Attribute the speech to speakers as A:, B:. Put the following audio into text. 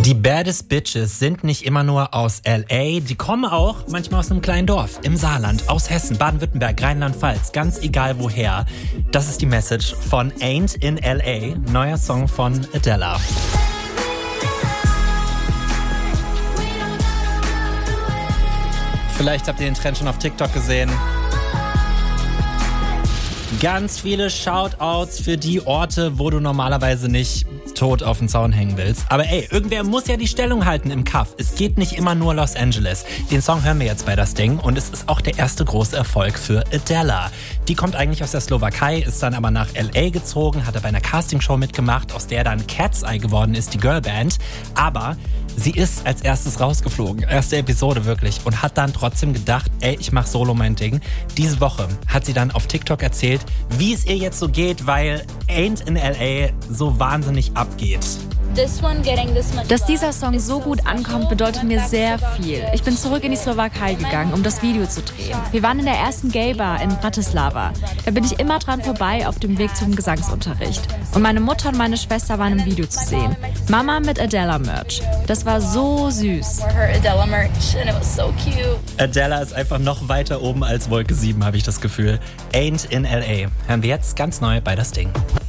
A: Die Baddest Bitches sind nicht immer nur aus L.A., die kommen auch manchmal aus einem kleinen Dorf im Saarland, aus Hessen, Baden-Württemberg, Rheinland-Pfalz, ganz egal woher. Das ist die Message von Ain't in L.A., neuer Song von Adela. Vielleicht habt ihr den Trend schon auf TikTok gesehen. Ganz viele Shoutouts für die Orte, wo du normalerweise nicht tot auf den Zaun hängen willst. Aber ey, irgendwer muss ja die Stellung halten im Kaff. Es geht nicht immer nur Los Angeles. Den Song hören wir jetzt bei Das Ding und es ist auch der erste große Erfolg für Adela. Die kommt eigentlich aus der Slowakei, ist dann aber nach L.A. gezogen, hat bei einer Castingshow mitgemacht, aus der dann Cat's Eye geworden ist, die Girlband. Aber sie ist als erstes rausgeflogen, erste Episode wirklich, und hat dann trotzdem gedacht, ey, ich mach solo mein Ding. Diese Woche hat sie dann auf TikTok erzählt, wie es ihr jetzt so geht, weil Ain't in L.A. so wahnsinnig abgeht.
B: Dass dieser Song so gut ankommt, bedeutet mir sehr viel. Ich bin zurück in die Slowakei gegangen, um das Video zu drehen. Wir waren in der ersten Gay-Bar in Bratislava. Da bin ich immer dran vorbei auf dem Weg zum Gesangsunterricht. Und meine Mutter und meine Schwester waren im Video zu sehen. Mama mit Adela-Merch. Das war so süß.
A: Adela ist einfach noch weiter oben als Wolke 7, habe ich das Gefühl. Ain't in L.A. Hören wir jetzt ganz neu bei Das Ding.